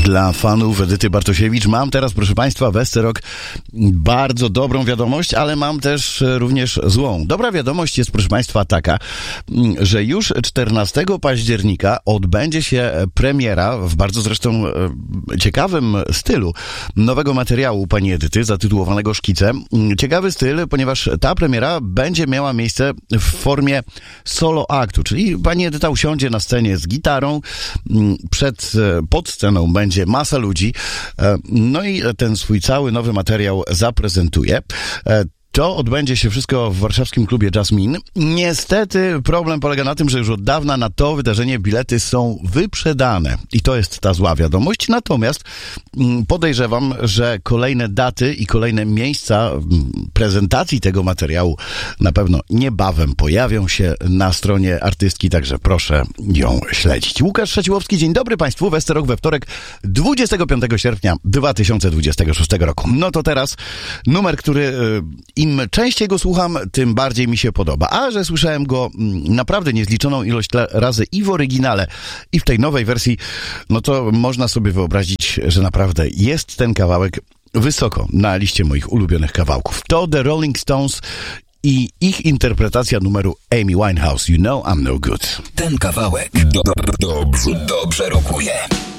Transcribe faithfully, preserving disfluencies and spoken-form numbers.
Dla fanów Edyty Bartosiewicz mam teraz, proszę Państwa, Westerok, bardzo dobrą wiadomość, ale mam też również złą. Dobra wiadomość jest, proszę Państwa, taka, że już czternastego października odbędzie się premiera w bardzo zresztą ciekawym stylu nowego materiału pani Edyty zatytułowanego Szkice. Ciekawy styl, ponieważ ta premiera będzie miała miejsce w formie solo aktu, czyli pani Edyta usiądzie na scenie z gitarą, przed, pod sceną będzie masa ludzi, no i ten swój cały nowy materiał zaprezentuje. To odbędzie się wszystko w warszawskim klubie Jasmine. Niestety problem polega na tym, że już od dawna na to wydarzenie bilety są wyprzedane. I to jest ta zła wiadomość. Natomiast podejrzewam, że kolejne daty i kolejne miejsca prezentacji tego materiału na pewno niebawem pojawią się na stronie artystki, także proszę ją śledzić. Łukasz Szaciłowski, dzień dobry Państwu. Westerok we wtorek, dwudziestego piątego sierpnia dwa tysiące dwudziestego szóstego roku. No to teraz numer, który im częściej go słucham, tym bardziej mi się podoba. A że słyszałem go naprawdę niezliczoną ilość razy i w oryginale, i w tej nowej wersji, no to można sobie wyobrazić, że naprawdę jest ten kawałek wysoko na liście moich ulubionych kawałków. To The Rolling Stones i ich interpretacja numeru Amy Winehouse, You Know I'm No Good. Ten kawałek do, do, dobrze, dobrze rokuje.